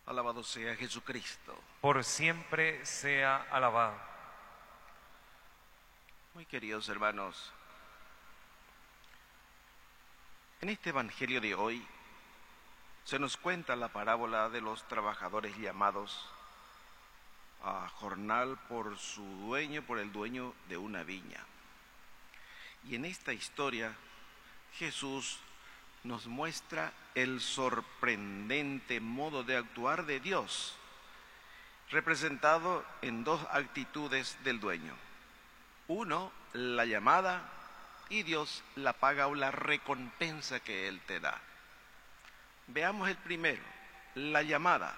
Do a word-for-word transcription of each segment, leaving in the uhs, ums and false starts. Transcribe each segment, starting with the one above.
Alabado sea Jesucristo. por siempre sea alabado. Muy queridos hermanos, en este Evangelio de hoy se nos cuenta la parábola de los trabajadores llamados a jornal por su dueño, por el dueño de una viña. Y en esta historia Jesús nos muestra el sorprendente modo de actuar de Dios, representado en dos actitudes del dueño. Uno, la llamada, y Dios la paga o la recompensa que Él te da. Veamos el primero, la llamada.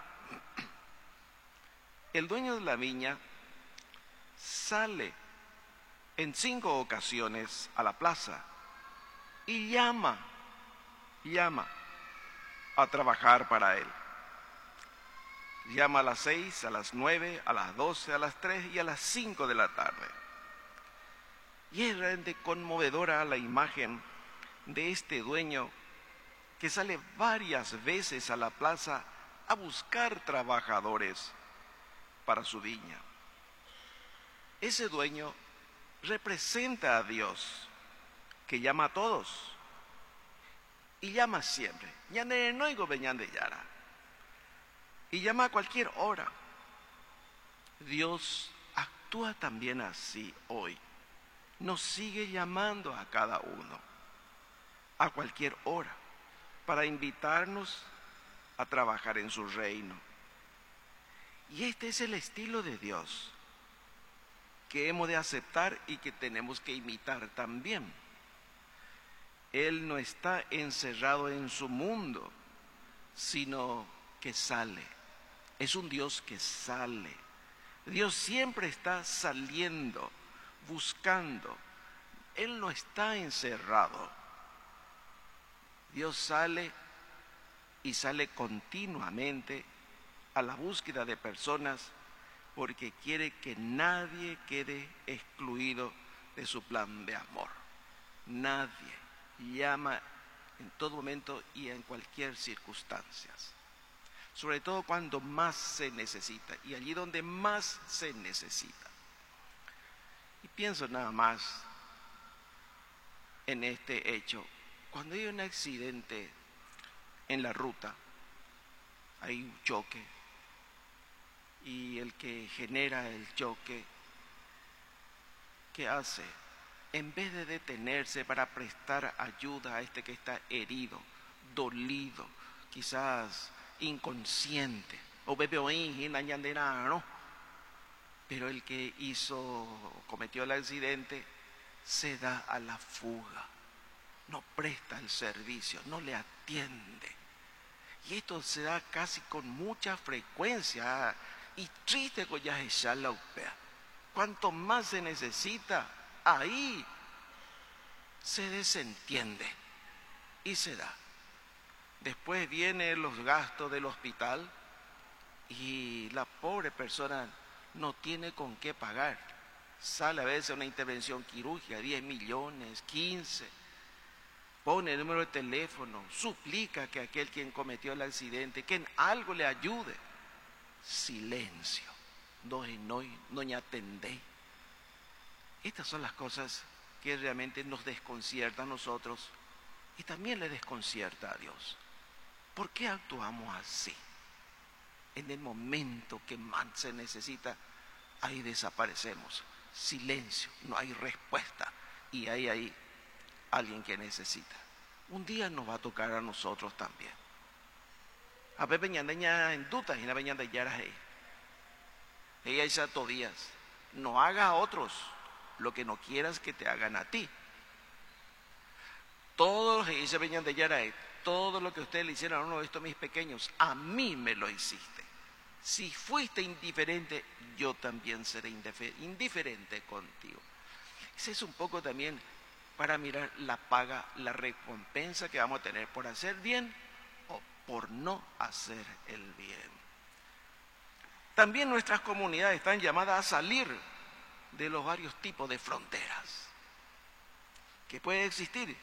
El dueño de la viña sale en cinco ocasiones a la plaza y llama, llama a trabajar para él. Llama a las seis, a las nueve, a las doce, a las tres y a las cinco de la tarde. Y es realmente conmovedora la imagen de este dueño que sale varias veces a la plaza a buscar trabajadores para su viña. Ese dueño representa a Dios, que llama a todos y llama siempre. Y llama a cualquier hora. Dios actúa también así hoy. Nos sigue llamando a cada uno, a cualquier hora, para invitarnos a trabajar en su reino. Y este es el estilo de Dios que hemos de aceptar y que tenemos que imitar también. Él no está encerrado en su mundo, sino que sale. Es un Dios que sale. Dios siempre está saliendo, buscando. Él no está encerrado. Dios sale y sale continuamente a la búsqueda de personas porque quiere que nadie quede excluido de su plan de amor. Nadie llama en todo momento y en cualquier circunstancia. Sobre todo cuando más se necesita y allí donde más se necesita. Y pienso nada más en este hecho. Cuando hay un accidente en la ruta, hay un choque, y el que genera el choque, ¿qué hace? En vez de detenerse para prestar ayuda a este que está herido, dolido, quizás inconsciente, o bebe ¿no? Pero el que hizo, cometió el accidente, se da a la fuga, no presta el servicio, no le atiende. Y esto se da casi con mucha frecuencia. Y triste que ya es la upea. Cuanto más se necesita, ahí se desentiende y se da. Después vienen los gastos del hospital y la pobre persona no tiene con qué pagar. Sale a veces una intervención quirúrgica, diez millones, quince. Pone el número de teléfono, suplica que aquel quien cometió el accidente, que en algo le ayude. Silencio, no no atendé. Estas son las cosas que realmente nos desconciertan a nosotros y también le desconcierta a Dios. ¿Por qué actuamos así? En el momento que más se necesita, ahí desaparecemos. Silencio, no hay respuesta y ahí hay alguien que necesita. Un día nos va a tocar a nosotros también. A ver, peñandeña en dudas y la peñanda ya era ahí. Ella dice a todías, no hagas a otros lo que no quieras que te hagan a ti. Todo lo que dice peñanda ya era ahí, todo lo que ustedes le hicieron a uno de estos mis pequeños, a mí me lo hiciste. Si fuiste indiferente, yo también seré indiferente contigo. Ese es un poco también para mirar la paga, la recompensa que vamos a tener por hacer bien por no hacer el bien. También nuestras comunidades están llamadas a salir de los varios tipos de fronteras que pueden existir